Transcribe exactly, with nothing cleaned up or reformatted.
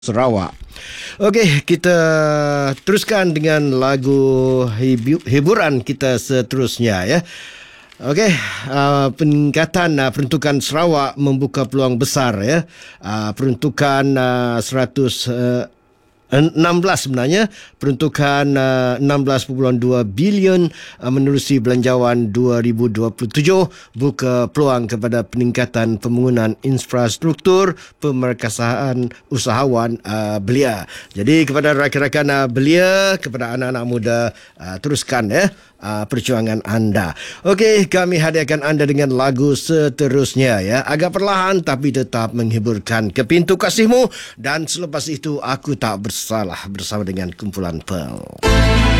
Sarawak. Okey, kita teruskan dengan lagu hibu- hiburan kita seterusnya ya. Okey, uh, peningkatan uh, peruntukan Sarawak membuka peluang besar ya. Uh, peruntukan uh, seratus uh, enam belas sebenarnya, peruntukan uh, enam belas perpuluhan dua bilion uh, menerusi belanjawan dua ribu dua puluh tujuh buka peluang kepada peningkatan pembangunan infrastruktur pemerkasaan usahawan uh, belia. Jadi kepada rakan-rakan uh, belia, kepada anak-anak muda, uh, teruskan ya uh, perjuangan anda. Okey, kami hadiahkan anda dengan lagu seterusnya ya. Agak perlahan tapi tetap menghiburkan. Ke Pintu Kasihmu, dan selepas itu Aku Tak Bersalah bersama dengan kumpulan Pearl.